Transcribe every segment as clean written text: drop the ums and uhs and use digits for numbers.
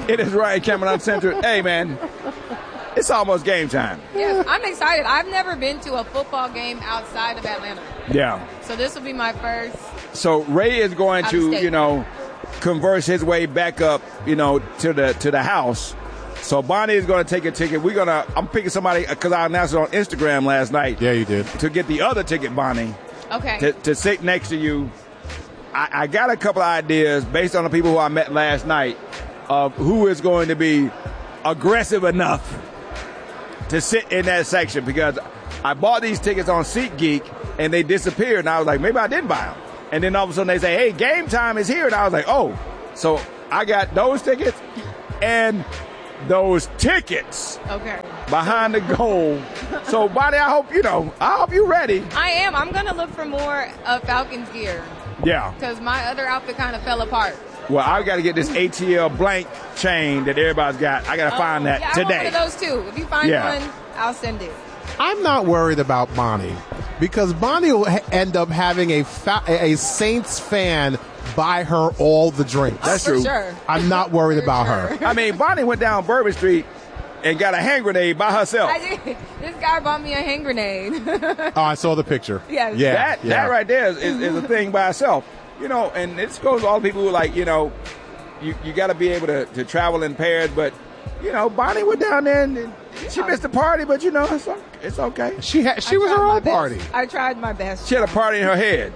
It is Ryan Cameron Uncensored. Hey, man, it's almost game time. Yes, I'm excited. I've never been to a football game outside of Atlanta. Yeah. So this will be my first. So Ray is going to, Out-of-state. converse his way back up, to the house. So Bonnie is going to take a ticket. I'm picking somebody because I announced it on Instagram last night. Yeah, you did. To get the other ticket, Bonnie. Okay. To sit next to you. I got a couple of ideas based on the people who I met last night of who is going to be aggressive enough to sit in that section, because I bought these tickets on SeatGeek and they disappeared, and I was like, maybe I didn't buy them. And then all of a sudden they say, hey, game time is here, and I was like, oh. So I got those tickets and those tickets behind the goal. So Bonnie, I hope you're ready. I am. I'm going to look for more of Falcons gear. Yeah. Because my other outfit kind of fell apart. Well, I got to get this ATL blank chain that everybody's got. I got to find that today. I want one of those too. If you find one, I'll send it. I'm not worried about Bonnie, because Bonnie will end up having a Saints fan buy her all the drinks. That's true. Sure. I'm not worried about her. I mean, Bonnie went down Bourbon Street and got a hand grenade by herself. I did. This guy bought me a hand grenade. Oh, I saw the picture. Yes. Yeah. That right there is a thing by itself. And this goes to all the people who are like, you got to be able to travel in pairs. But, Bonnie went down there and she missed the party, but, it's okay. She was her own party. I tried my best. She had a party in her head.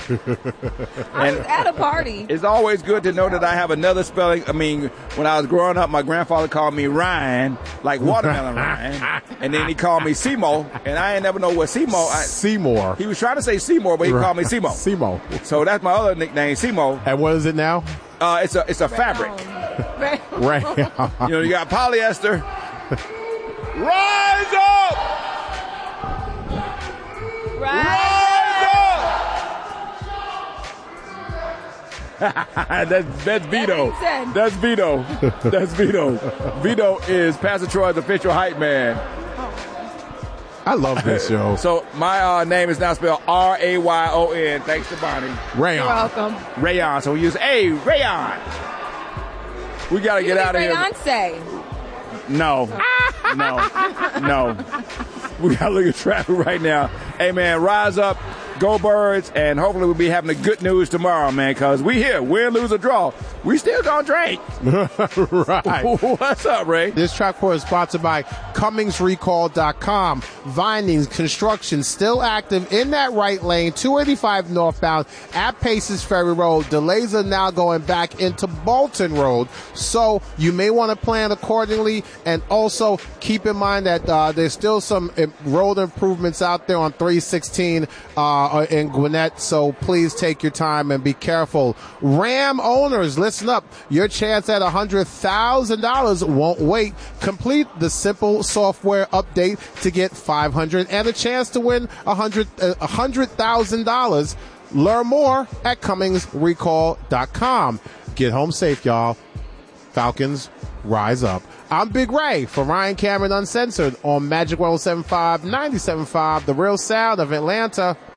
I was at a party. It's always good to know that I have another spelling. I mean, when I was growing up, my grandfather called me Ryan, like watermelon Ryan. And then he called me Seymour, and I ain't never know what Seymour. Seymour. He was trying to say Seymour, but he called me Seymour. Seymour. So that's my other nickname, Seymour. And what is it now? It's a fabric. Right. You got polyester. Rise up! Rise up! That's Vito. That's Vito. That's Vito. Vito is Pastor Troy's official hype man. I love this show. So my name is now spelled Rayon. Thanks to Bonnie. Rayon. You're welcome. Rayon. So we use Rayon. We got to get out of here. Beyonce. No. We got to look at traffic right now. Hey, man, rise up, go Birds, and hopefully we'll be having the good news tomorrow, man, because we here. Win, lose, or draw. We still gonna drink. Right. What's up, Ray? This track report is sponsored by CummingsRecall.com. Vinings construction still active in that right lane, 285 northbound at Paces Ferry Road. Delays are now going back into Bolton Road, so you may want to plan accordingly. And also keep in mind that there's still some road improvements out there on 316 in Gwinnett, so please take your time and be careful. Ram owners, listen up. Your chance at $100,000 won't wait. Complete the simple software update to get $500 and a chance to win $100,000. Learn more at CummingsRecall.com. Get home safe, y'all. Falcons, rise up. I'm Big Ray for Ryan Cameron Uncensored on Magic 107.5, 97.5, The Real Sound of Atlanta.